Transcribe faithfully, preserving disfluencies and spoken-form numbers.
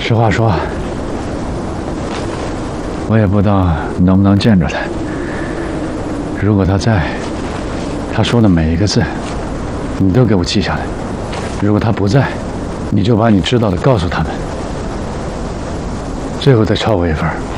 实话说，我也不知道能不能见着他。如果他在，他说的每一个字，你都给我记下来；如果他不在，你就把你知道的告诉他们，最后再抄我一份。